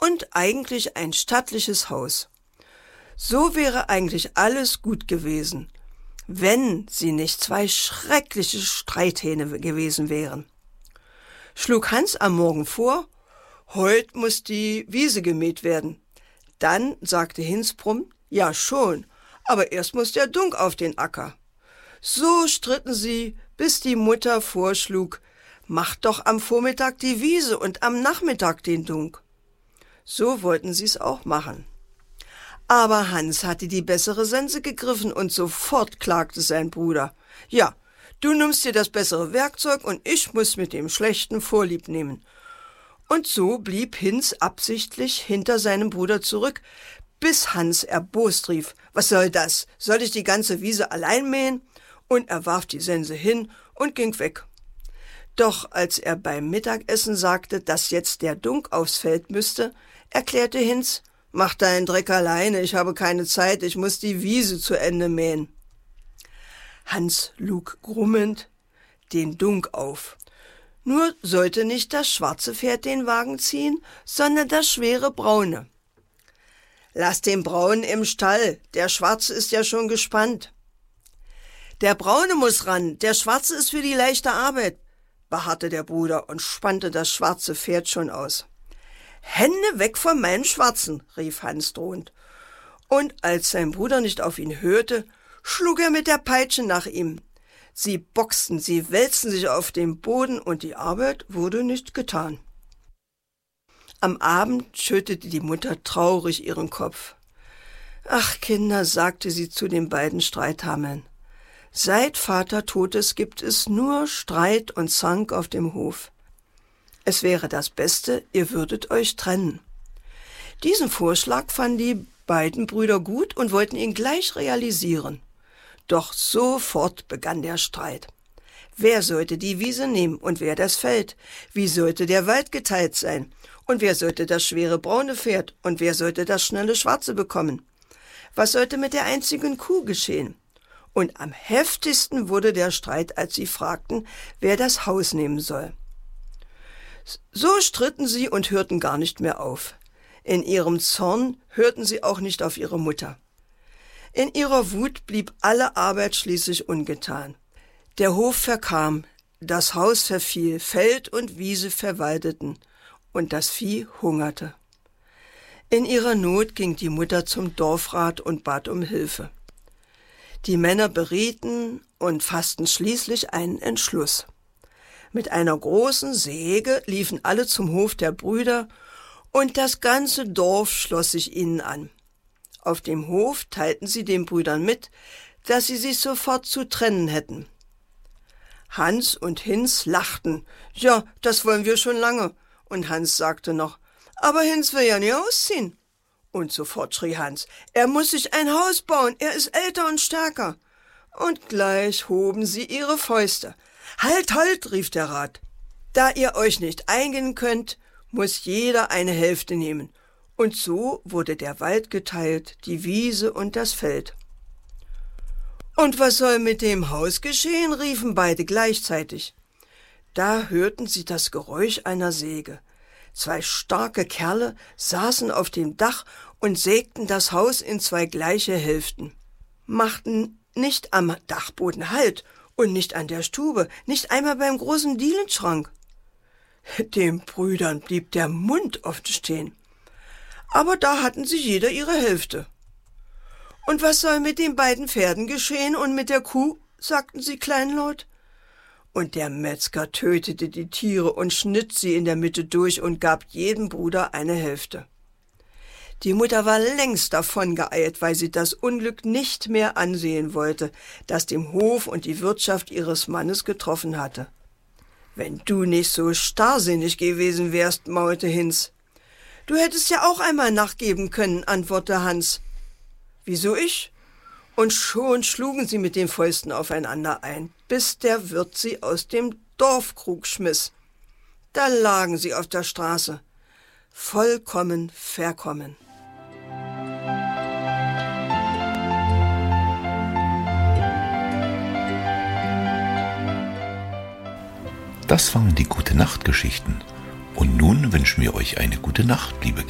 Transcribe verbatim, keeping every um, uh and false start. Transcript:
und eigentlich ein stattliches Haus. So wäre eigentlich alles gut gewesen, wenn sie nicht zwei schreckliche Streithähne gewesen wären. Schlug Hans am Morgen vor, heut muss die Wiese gemäht werden. Dann sagte Hinz-Prump, ja schon, aber erst muss der Dunk auf den Acker. So stritten sie, bis die Mutter vorschlug, macht doch am Vormittag die Wiese und am Nachmittag den Dunk. So wollten sie's auch machen. Aber Hans hatte die bessere Sense gegriffen und sofort klagte sein Bruder. Ja, du nimmst dir das bessere Werkzeug und ich muss mit dem Schlechten Vorlieb nehmen. Und so blieb Hinz absichtlich hinter seinem Bruder zurück, bis Hans erbost rief, was soll das? Soll ich die ganze Wiese allein mähen? Und er warf die Sense hin und ging weg. Doch als er beim Mittagessen sagte, dass jetzt der Dunk aufs Feld müsste, erklärte Hinz, mach deinen Dreck alleine, ich habe keine Zeit, ich muss die Wiese zu Ende mähen. Hans lug grummend den Dunk auf. Nur sollte nicht das schwarze Pferd den Wagen ziehen, sondern das schwere braune. Lass den Braunen im Stall, der Schwarze ist ja schon gespannt. Der Braune muss ran, der Schwarze ist für die leichte Arbeit, beharrte der Bruder und spannte das schwarze Pferd schon aus. Hände weg von meinem Schwarzen, rief Hans drohend. Und als sein Bruder nicht auf ihn hörte, schlug er mit der Peitsche nach ihm. Sie boxten, sie wälzten sich auf dem Boden und die Arbeit wurde nicht getan. Am Abend schüttelte die Mutter traurig ihren Kopf. Ach, Kinder, sagte sie zu den beiden Streithammeln, seit Vater tot ist, gibt es nur Streit und Zank auf dem Hof. Es wäre das Beste, ihr würdet euch trennen. Diesen Vorschlag fanden die beiden Brüder gut und wollten ihn gleich realisieren. Doch sofort begann der Streit. Wer sollte die Wiese nehmen und wer das Feld? Wie sollte der Wald geteilt sein? Und wer sollte das schwere braune Pferd? Und wer sollte das schnelle schwarze bekommen? Was sollte mit der einzigen Kuh geschehen? Und am heftigsten wurde der Streit, als sie fragten, wer das Haus nehmen soll. So stritten sie und hörten gar nicht mehr auf. In ihrem Zorn hörten sie auch nicht auf ihre Mutter. In ihrer Wut blieb alle Arbeit schließlich ungetan. Der Hof verkam, das Haus verfiel, Feld und Wiese verwaldeten und das Vieh hungerte. In ihrer Not ging die Mutter zum Dorfrat und bat um Hilfe. Die Männer berieten und fassten schließlich einen Entschluss. Mit einer großen Säge liefen alle zum Hof der Brüder und das ganze Dorf schloss sich ihnen an. Auf dem Hof teilten sie den Brüdern mit, dass sie sich sofort zu trennen hätten. Hans und Hinz lachten. Ja, das wollen wir schon lange. Und Hans sagte noch, aber Hinz will ja nicht ausziehen. Und sofort schrie Hans, er muss sich ein Haus bauen, er ist älter und stärker. Und gleich hoben sie ihre Fäuste. Halt, halt, rief der Rat. Da ihr euch nicht einigen könnt, muss jeder eine Hälfte nehmen. Und so wurde der Wald geteilt, die Wiese und das Feld. Und was soll mit dem Haus geschehen, riefen beide gleichzeitig. Da hörten sie das Geräusch einer Säge. Zwei starke Kerle saßen auf dem Dach und sägten das Haus in zwei gleiche Hälften, machten nicht am Dachboden Halt und nicht an der Stube, nicht einmal beim großen Dielenschrank. Den Brüdern blieb der Mund offen stehen. Aber da hatten sie jeder ihre Hälfte. Und was soll mit den beiden Pferden geschehen und mit der Kuh, sagten sie kleinlaut. Und der Metzger tötete die Tiere und schnitt sie in der Mitte durch und gab jedem Bruder eine Hälfte. Die Mutter war längst davongeeilt, weil sie das Unglück nicht mehr ansehen wollte, das dem Hof und die Wirtschaft ihres Mannes getroffen hatte. Wenn du nicht so starrsinnig gewesen wärst, maulte Hinz. Du hättest ja auch einmal nachgeben können, antwortete Hans. Wieso ich? Und schon schlugen sie mit den Fäusten aufeinander ein, bis der Wirt sie aus dem Dorfkrug schmiss. Da lagen sie auf der Straße, vollkommen verkommen. Das waren die Gute-Nacht-Geschichten. Und nun wünschen wir euch eine gute Nacht, liebe